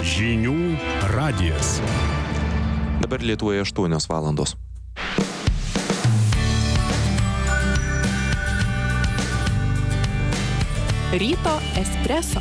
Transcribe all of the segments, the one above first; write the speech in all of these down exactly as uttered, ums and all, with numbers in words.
Žinių radijas. Dabar Lietuvoje aštuonios valandos. Ryto espreso.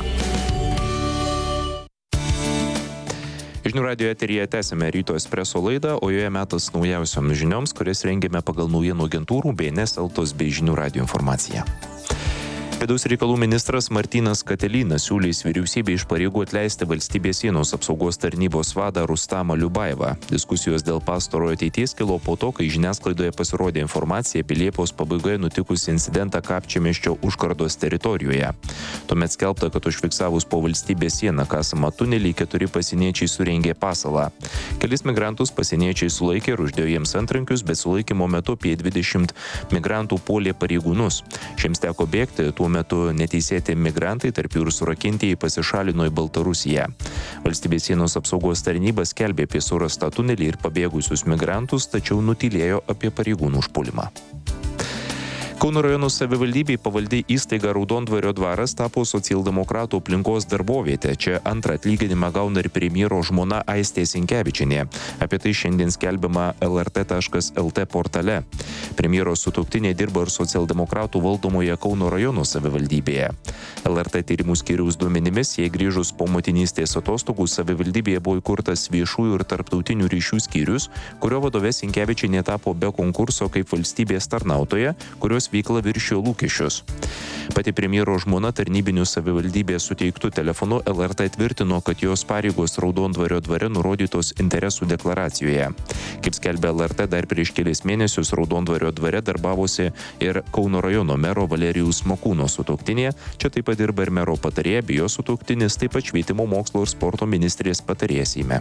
Žinių radijo eteryje tęsime Ryto espreso laidą, o joje metas naujausioms žinioms, kurias rengėme pagal naujienų agentūrų B N S Eltos bei Žinių radijo informaciją. Vidaus reikalų ministras Martynas Katelynas siūlys vyriausybei iš pareigų atleisti valstybės sienos apsaugos tarnybos vadą Rustamą Liubajevą. Diskusijos dėl pastarojo ateities kilo po to, kai žiniasklaidoje pasirodė informacija apie Liepos pabaigoje nutikusį incidentą Kapčiamiesčio užkardos teritorijoje. Tuomet skelbta, kad užfiksavus po valstybės sieną kasamą tunelį keturi pasieniečiai surengė pasalą. Kelis migrantus pasieniečiai sulaikė ir uždėjo jiems antrankius, bet sulaikymo metu apie dvidešimt migrantų puolė pareigūnus. Šiems teko bėgti, tuo metu neteisėti migrantai, tarp jų ir surakintieji, pasišalino į Baltarusiją. Valstybės sienos apsaugos tarnyba skelbė apie surastą tunelį ir pabėgusius migrantus, tačiau nutylėjo apie pareigūnų užpuolimą. Kauno rajono savivaldybei pavaldi įstaiga Raudondvario dvaras tapo socialdemokratų aplinkos darbovietė. Čia antrą atlyginimą gauna ir premjero žmona Aistė Sinkevičienė. Apie tai šiandien skelbiama L R T taškas L T portale. Premjero sutuoktinė dirba ir socialdemokratų valdomoje Kauno rajono savivaldybėje. L R T tyrimų skyriaus duomenimis, jei grįžus po motinystės atostogų, savivaldybėje buvo įkurtas viešųjų ir tarptautinių ryšių skyrius, kurio vadove Sinkevičienė tapo be konkurso kaip valstybės tarnautoja, kurios veikla viršijo lūkesčius. Pati premjero žmona tarnybiniu savivaldybės suteiktų telefonu L R T tvirtino, kad jos pareigos Raudondvario dvare nurodytos interesų deklaracijoje. Kaip skelbė L R T, dar prieš kelis mėnesius Raudondvario dvare darbavosi ir Kauno rajono mero Valerijaus Makūno sutuoktinė. Čia taip pat dirba ir mero patarėja, bei jo sutuoktinis, taip pat švietimo, mokslo ir sporto ministrės patarėjas Seime.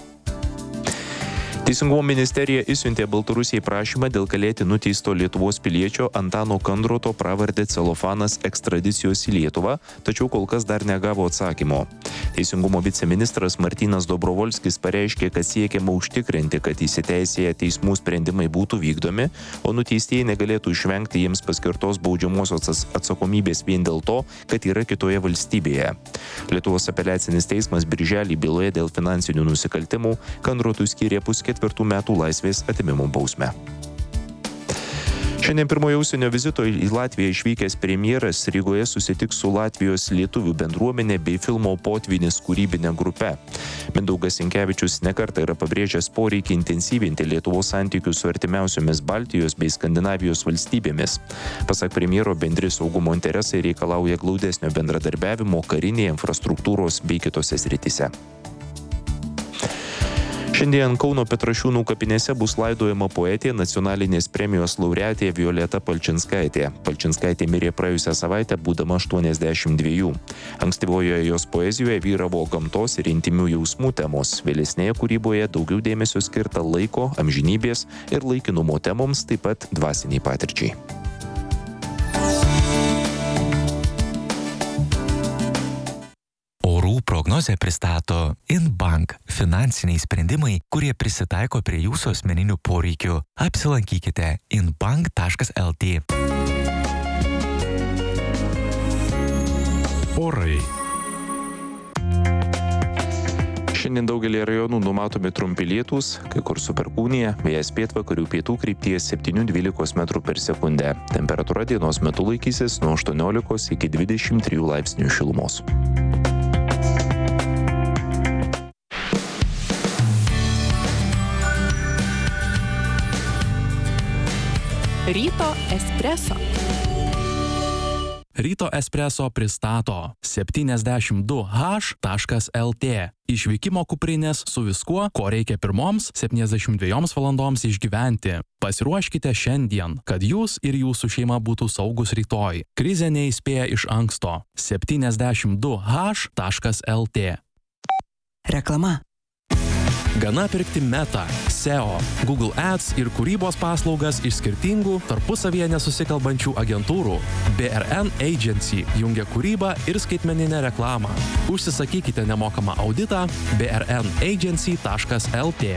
Teisingumo ministerija išsiuntė Baltarusijai prašymą dėl kalėti nuteisto Lietuvos piliečio Antano Kandroto pravarde Celofanas ekstradicijos į Lietuvą, tačiau kol kas dar negavo atsakymo. Teisingumo viceministras Martynas Dobrovolskis pareiškė, kad siekiama užtikrinti, kad įsiteisėję teismų sprendimai būtų vykdomi, o nuteistieji negalėtų išvengti jiems paskirtos baudžiamosios atsakomybės vien dėl to, kad yra kitoje valstybėje. Lietuvos apeliacinis teismas birželį byloje dėl finansinių nusikaltimų Kandrotui skyrė pusketvirtų metų laisvės atėmimo bausmę. Šiandien pirmojo užsienio vizito į Latviją išvykęs premjeras Rygoje susitiks su Latvijos lietuvių bendruomenė bei filmo Potvynis kūrybinė grupe. Mindaugas Sinkevičius nekartą yra pabrėžęs poreikį intensyvinti Lietuvos santykius su artimiausiomis Baltijos bei Skandinavijos valstybėmis. Pasak premjero, bendri saugumo interesai reikalauja glaudesnio bendradarbiavimo karinėje, infrastruktūros bei kitose srityse. Šiandien Kauno Petrašiūnų kapinėse bus laidojama poetė, nacionalinės premijos laureatė Violeta Palčinskaitė. Palčinskaitė mirė praėjusią savaitę, būdama aštuoniasdešimt dviejų. Ankstyvojoje jos poezijoje vyravo gamtos ir intimių jausmų temos. Vėlesnėje kūryboje daugiau dėmesio skirta laiko, amžinybės ir laikinumo temoms, taip pat dvasiniai patirčiai. Prognozę pristato InBank – finansiniai sprendimai, kurie prisitaiko prie jūsų asmeninių poreikių. Apsilankykite inbank taškas L T. Orai. Šiandien daugelį rajonų numatomi trumpi lietūs, kai kur su perkūnija, vėjas pietvakarių pietų krypties septynių dvylikos metrų per sekundę. Temperatūra dienos metu laikysis nuo aštuoniolikos iki dvidešimt trijų laipsnių šilumos. Ryto espreso. Ryto espreso pristato septyniasdešimt du H taškas L T. Išvykimo kuprinės su viskuo, ko reikia pirmoms septyniasdešimt dviejoms valandoms išgyventi. Pasiruoškite šiandien, kad jūs ir jūsų šeima būtų saugus rytoj. Krizė neįspėja iš anksto. septyniasdešimt du H taškas L T. Reklama. Gana pirkti Meta, S E O, Google Ads ir kūrybos paslaugas iš skirtingų, tarpusavyje nesusikalbančių agentūrų. B R N Agency jungia kūrybą ir skaitmeninę reklamą. Užsisakykite nemokamą auditą b r n agency taškas L T.